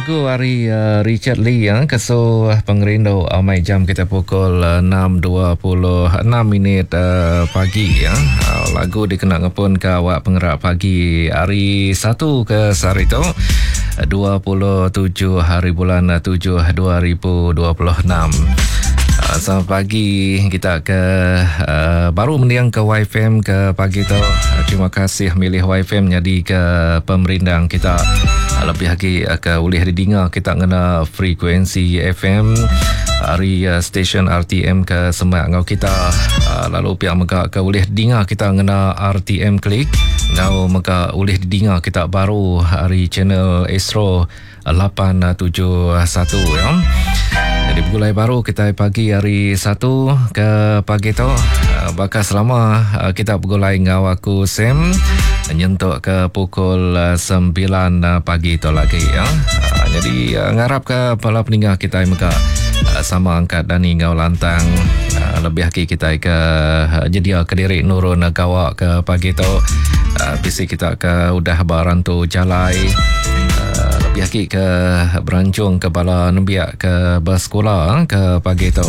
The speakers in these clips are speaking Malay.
lagu hari Richard Lee keso pengerindu mai jam kita pukul 6.26 pagi lagu dikenal ngepun ke awak penggerak pagi hari 1 ke Sarito 27 hari bulan 7 2026. Selamat pagi, kita ke baru mendiang ke YFM ke pagi tu. Terima kasih milih YFM jadi ke pemerindang kita. Lebih lagi ke boleh didengar kita kena frekuensi FM hari stesen RTM ke semak ngau kita. Lalu pihak mereka ke boleh dengar kita kena RTM klik. Ngau mereka boleh didengar kita baru hari channel Astro 871 ya. Jadi pukul baru kita pagi hari 1 ke pagi tu. Bakal selama kita pukul ngau aku Sam nyentuk ke pukul 9 pagi tu lagi ya. Jadi ngarap ke para peninggal kita mereka sama angkat dan ngau lantang lebih lagi kita ke jedia ke diri nurun kawak ke pagi tu. Bisi kita ke udah barantu jalai lebih lagi ke berancung ke bala nembiak ke bersekolah ke pagi tu.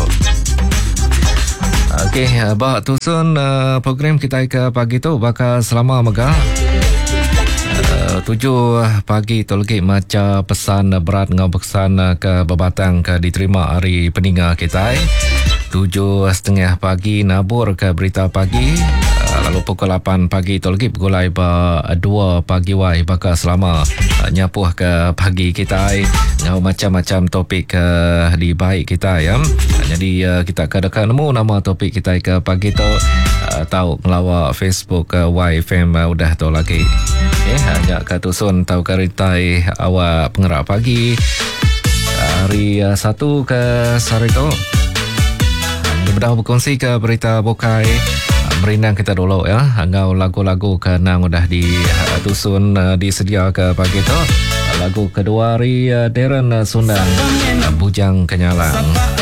Okey, bah tusun program kita ke pagi tu bakal selama mega 7 pagi tu lagi macam pesan berat ngau pesan ke bebatang ke diterima hari peninggal kita. 7.30 pagi nabur ke berita pagi. Lalu pukul 8 pagi tu lagi pukul 2 pagi wai bakal selama nyapuh ke pagi kita ngau macam-macam topik di baik kita ya. Jadi kita kadang nemu nama topik kita ke pagi tu tahu ngelawak Facebook YFM udah tu lagi. Hanya katusun tahu karitai awak penggerak pagi hari 1 ke Sarito. Mudah berkongsi ke berita bukai merindang kita dulu ya. Ngau lagu-lagu kenang udah ditusun disedia ke pagi tu. Lagu kedua hari Darren Sundang Bujang Kenyalang.